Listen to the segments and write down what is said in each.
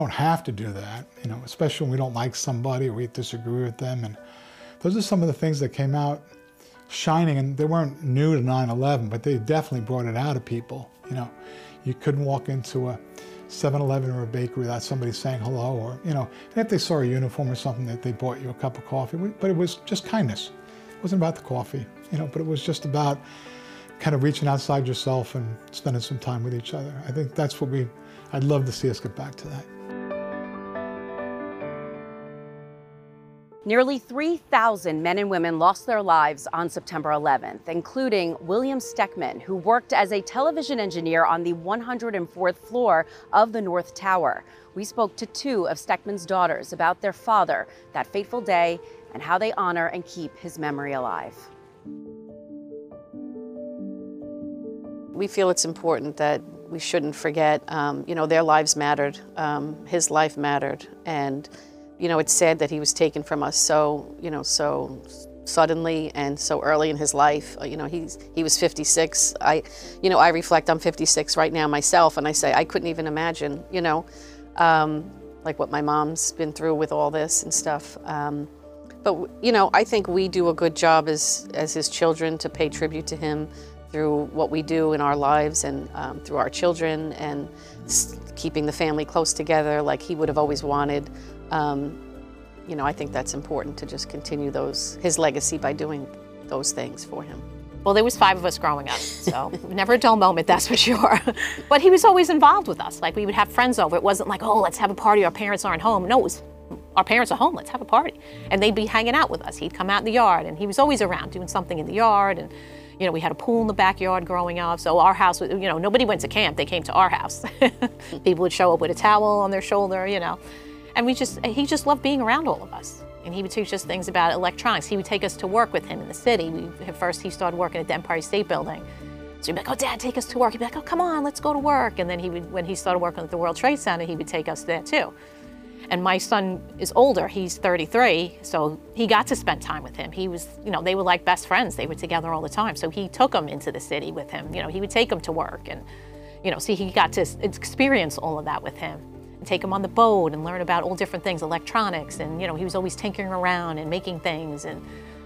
Don't have to do that, especially when we don't like somebody or we disagree with them. And those are some of the things that came out shining, and they weren't new to 9/11, but they definitely brought it out of people. You couldn't walk into a 7-Eleven or a bakery without somebody saying hello, or, if they saw a uniform or something, that they bought you a cup of coffee, but it was just kindness. It wasn't about the coffee, but it was just about kind of reaching outside yourself and spending some time with each other. I think that's what I'd love to see us get back to that. Nearly 3,000 men and women lost their lives on September 11th, including William Steckman, who worked as a television engineer on the 104th floor of the North Tower. We spoke to two of Steckman's daughters about their father, that fateful day, and how they honor and keep his memory alive. We feel it's important that we shouldn't forget, their lives mattered, his life mattered, and it's sad that he was taken from us so suddenly and so early in his life. He was 56. I reflect, I'm 56 right now myself, and I say I couldn't even imagine, like what my mom's been through with all this and stuff. But I think we do a good job as his children to pay tribute to him through what we do in our lives and through our children and keeping the family close together like he would have always wanted. I think that's important to just continue his legacy by doing those things for him. Well, there was 5 of us growing up, so never a dull moment, that's for sure. But he was always involved with us. Like, we would have friends over. It wasn't like, oh, let's have a party, our parents aren't home. No, it was, our parents are home, let's have a party. And they'd be hanging out with us. He'd come out in the yard, and he was always around doing something in the yard. And we had a pool in the backyard growing up, so our house, nobody went to camp, they came to our house. People would show up with a towel on their shoulder, And he just loved being around all of us. And he would teach us things about electronics. He would take us to work with him in the city. At first, he started working at the Empire State Building. So he'd be like, oh, Dad, take us to work. He'd be like, oh, come on, let's go to work. And then when he started working at the World Trade Center, he would take us there too. And my son is older, he's 33, so he got to spend time with him. He was, they were like best friends. They were together all the time. So he took him into the city with him. He would take him to work and, so he got to experience all of that with him. Take him on the boat and learn about all different things, electronics, and he was always tinkering around and making things, and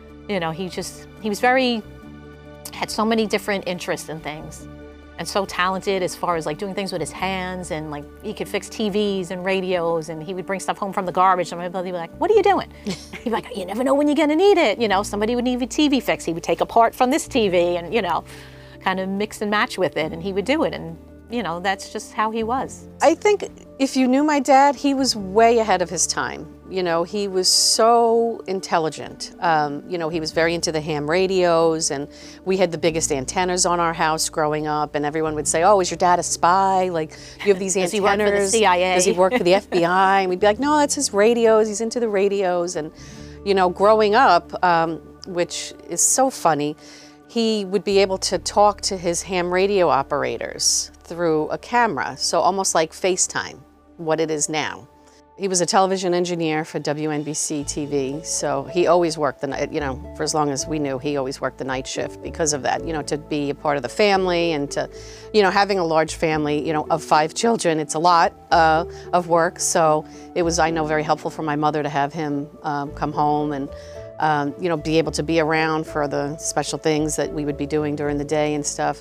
he was had so many different interests in things, and so talented as far as like doing things with his hands, and like he could fix TVs and radios, and he would bring stuff home from the garbage, and my brother would be like, what are you doing? He'd be like, you never know when you're gonna need it. Somebody would need a TV fix. He would take a part from this TV and kind of mix and match with it, and he would do it, and that's just how he was. I think if you knew my dad, he was way ahead of his time. He was so intelligent. He was very into the ham radios, and we had the biggest antennas on our house growing up, and everyone would say, oh, is your dad a spy? Like, you have these antennas. Does he work for the CIA? Does he work for the FBI? And we'd be like, no, that's his radios. He's into the radios. And, growing up, which is so funny, he would be able to talk to his ham radio operators through a camera, so almost like FaceTime, what it is now. He was a television engineer for WNBC TV, so he always worked the night, for as long as we knew, he always worked the night shift because of that, to be a part of the family and to, having a large family, of 5 children, it's a lot of work, so it was, I know, very helpful for my mother to have him come home and be able to be around for the special things that we would be doing during the day and stuff.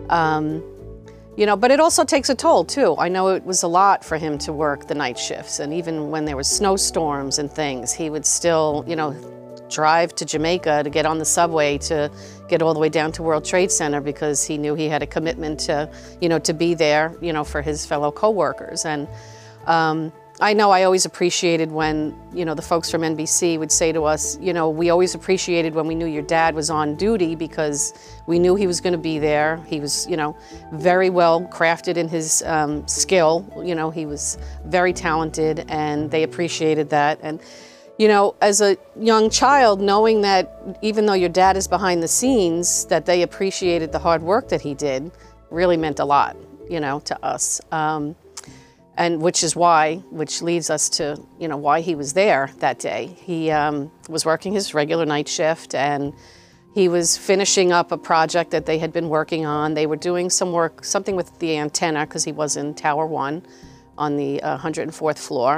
But it also takes a toll too. I know it was a lot for him to work the night shifts, and even when there was snowstorms and things, he would still, drive to Jamaica to get on the subway to get all the way down to World Trade Center because he knew he had a commitment to, to be there, for his fellow coworkers. And I know I always appreciated when, the folks from NBC would say to us, we always appreciated when we knew your dad was on duty because we knew he was going to be there. He was, very well crafted in his skill. He was very talented, and they appreciated that. And, as a young child, knowing that even though your dad is behind the scenes, that they appreciated the hard work that he did really meant a lot, to us. And which leads us to, why he was there that day. He was working his regular night shift, and he was finishing up a project that they had been working on. They were doing something with the antenna because he was in Tower 1 on the 104th floor.